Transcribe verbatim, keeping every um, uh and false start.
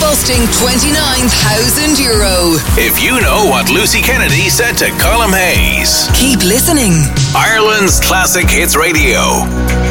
busting twenty-nine thousand euro. If you know what Lucy Kennedy said to Colm Hayes. Keep listening. Ireland's Classic Hits Radio.